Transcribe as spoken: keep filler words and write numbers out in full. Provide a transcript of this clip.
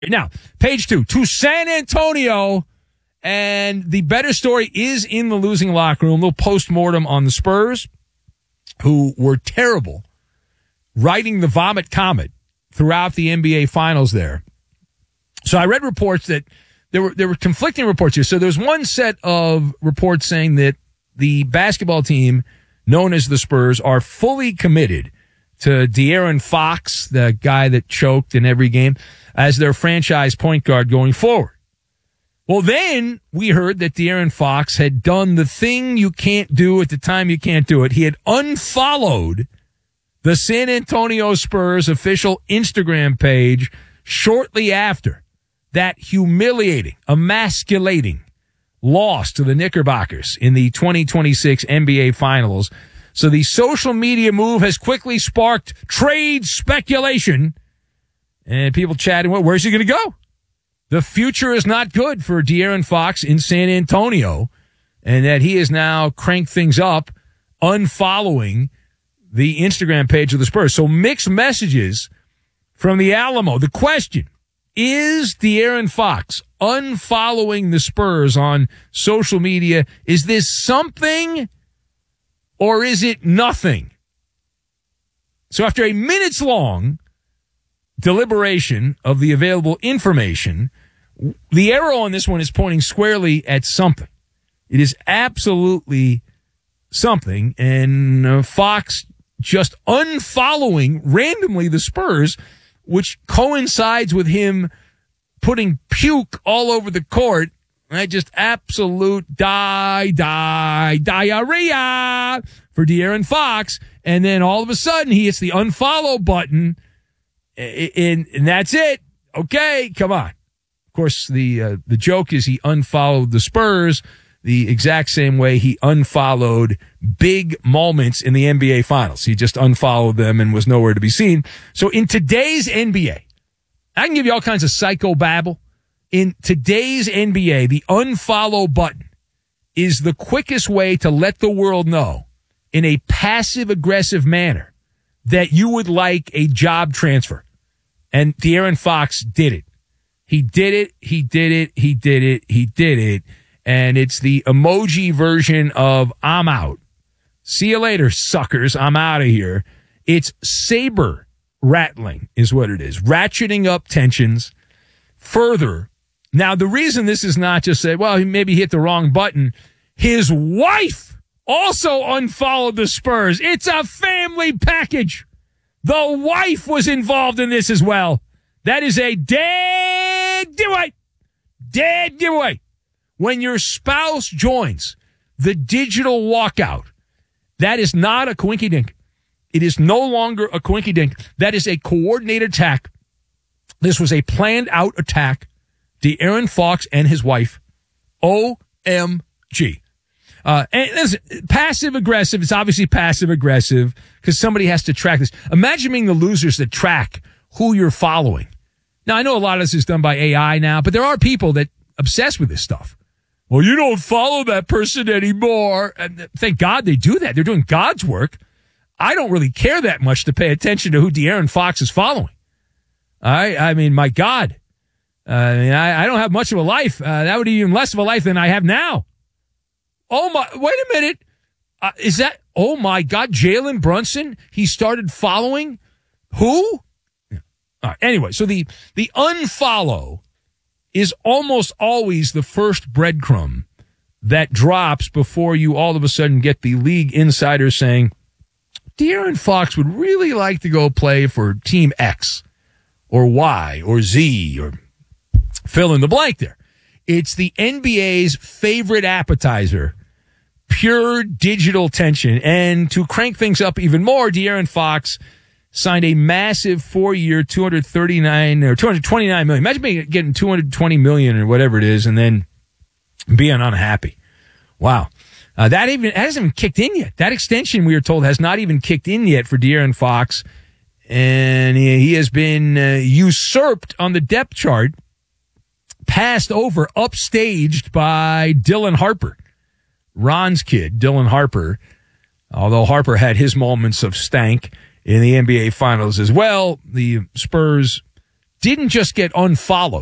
Now, page two, to San Antonio, and the better story is in the losing locker room. A little postmortem on the Spurs, who were terrible, riding the vomit comet throughout the N B A Finals there. So I read reports that there were there were conflicting reports here. So there's one set of reports saying that the basketball team, known as the Spurs, are fully committed to De'Aaron Fox, the guy that choked in every game, as their franchise point guard going forward. Well, then we heard that De'Aaron Fox had done the thing you can't do at the time you can't do it. He had unfollowed the San Antonio Spurs official Instagram page shortly after that humiliating, emasculating loss to the Knickerbockers in the twenty twenty-six N B A Finals. So the social media move has quickly sparked trade speculation and people chatting, well, where's he going to go? The future is not good for De'Aaron Fox in San Antonio, and that he has now cranked things up, unfollowing the Instagram page of the Spurs. So mixed messages from the Alamo. The question, is De'Aaron Fox unfollowing the Spurs on social media? Is this something or is it nothing? So after a minutes long deliberation of the available information, the arrow on this one is pointing squarely at something. It is absolutely something, and uh, Fox just unfollowing randomly the Spurs, which coincides with him putting puke all over the court. Right? Just absolute die, die, diarrhea for De'Aaron Fox. And then all of a sudden he hits the unfollow button, and, and that's it. Okay, come on. Of course, the uh, the joke is he unfollowed the Spurs the exact same way he unfollowed big moments in the N B A Finals. He just unfollowed them and was nowhere to be seen. So in today's N B A, I can give you all kinds of psychobabble. In today's N B A, the unfollow button is the quickest way to let the world know in a passive-aggressive manner that you would like a job transfer. And De'Aaron Fox did it. He did it, he did it, he did it, he did it. And it's the emoji version of I'm out. See you later, suckers. I'm out of here. It's saber rattling is what it is. Ratcheting up tensions further. Now, the reason this is not just say, well, he maybe hit the wrong button. His wife also unfollowed the Spurs. It's a family package. The wife was involved in this as well. That is a dead giveaway. Dead giveaway. When your spouse joins the digital walkout, that is not a coinky-dink. It is no longer a coinky-dink. That is a coordinated attack. This was a planned-out attack. De'Aaron Fox and his wife. O M G. Uh, and listen, passive-aggressive, it's obviously passive-aggressive because somebody has to track this. Imagine being the losers that track who you're following. Now, I know a lot of this is done by A I now, but there are people that obsess with this stuff. Well, you don't follow that person anymore. And thank God they do that. They're doing God's work. I don't really care that much to pay attention to who De'Aaron Fox is following. I, I mean, my God. Uh, I mean, I, I don't have much of a life. Uh, that would be even less of a life than I have now. Oh, my. Wait a minute. Uh, is that, oh, my God, Jalen Brunson? He started following who? Yeah. All right. Anyway, so the, the unfollow is almost always the first breadcrumb that drops before you all of a sudden get the league insider saying, De'Aaron Fox would really like to go play for Team X or Y or Z or fill in the blank there. It's the N B A's favorite appetizer, pure digital tension. And to crank things up even more, De'Aaron Fox signed a massive four-year, two hundred thirty-nine or two hundred twenty-nine million. Imagine being, getting two hundred twenty million or whatever it is, and then being unhappy. Wow, uh, that even that hasn't even kicked in yet. That extension, we are told, has not even kicked in yet for De'Aaron Fox, and he, he has been uh, usurped on the depth chart, passed over, upstaged by Dylan Harper, Ron's kid, Dylan Harper. Although Harper had his moments of stank in the N B A Finals as well, the Spurs didn't just get unfollowed.